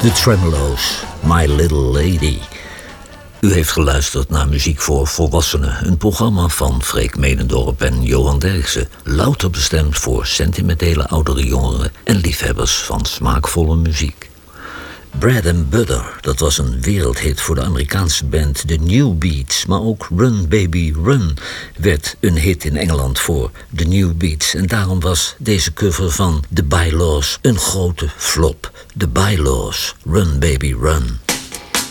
The Tremolo's, My Little Lady. U heeft geluisterd naar Muziek voor Volwassenen, een programma van Freek Menendorp en Johan Derksen, louter bestemd voor sentimentele oudere jongeren en liefhebbers van smaakvolle muziek. Bread and Butter, dat was een wereldhit voor de Amerikaanse band The New Beats, maar ook Run Baby Run werd een hit in Engeland voor The New Beats en daarom was deze cover van The By-Laws een grote flop. The By-Laws, Run Baby Run.